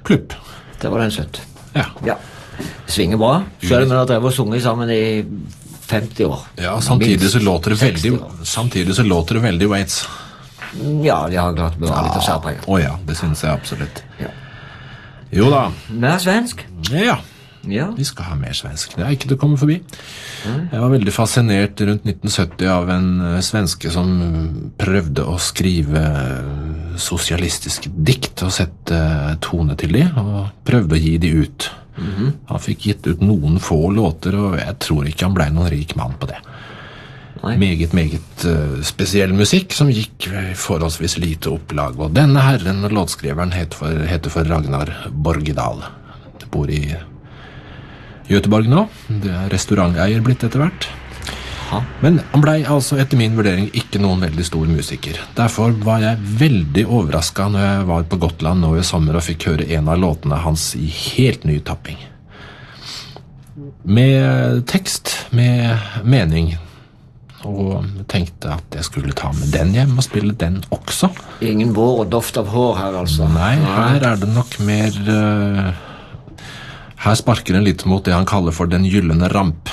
Klubb. Det var den søtt. Ja. Ja. Det svinger bra. Selv om vi har drevet og sunget sammen i 50 år. Ja, samtidig så låter det 60 veldig, år. samtidig så låter det veldig Waits. Ja, de har klart å bevare litt av særpreget. Åja, det synes jeg absolutt. Ja. Jo da, Mer svensk? ja, Ja. vi skal ha mer svensk. Det er ikke til å komme forbi. Jeg var veldig fascinert rundt 1970 av en svenske som prøvde å skrive sosialistiske dikt og sette tone til de, og prøvde å gi de ut. Han fikk gitt ut noen få låter, og jeg tror ikke han ble noen rik mann på det. Nei. Meget spesiell musikk som gikk i forholdsvis lite opplag, og denne herren, låtskriveren, heter for Ragnar Borgedal. Bor i Göteborg nå. Det er restauranteier blitt etter hvert. Ja. Men han ble altså etter min vurdering ikke noen veldig stor musiker. Derfor var jeg veldig overrasket når jeg var på Gotland nå i sommer og fikk høre en av låtene hans i helt ny tapping. Med tekst, med mening. Og tenkte at jeg skulle ta med den hjem og spille den også. Ingen vår og doft av hår her, altså. Nei, her er det nok mer... her sparker den litt mot det han kaller for den gyllene ramp.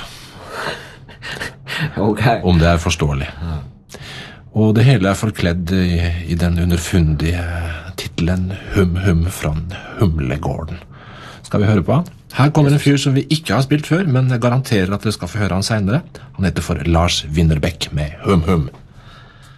Ok. Om det er forståelig. Og det hele er forkledd i den underfundige titelen Hum Hum fra Humlegården. Skal vi høre på han? Her kommer en fyr som vi ikke har spilt før, men jeg garanterer at dere skal få høre han senere. Han heter for Lars Winnerbäck med Hum Hum.